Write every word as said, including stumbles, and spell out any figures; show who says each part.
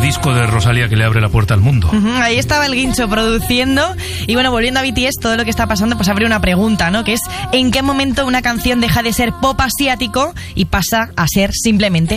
Speaker 1: disco de Rosalía que le abre la puerta al mundo.
Speaker 2: Uh-huh, ahí estaba el Guincho produciendo. Y bueno, volviendo a B T S, todo lo que está pasando, pues abre una pregunta, ¿no? Que es, ¿en qué momento una canción deja de ser pop asiático y pasa a ser simplemente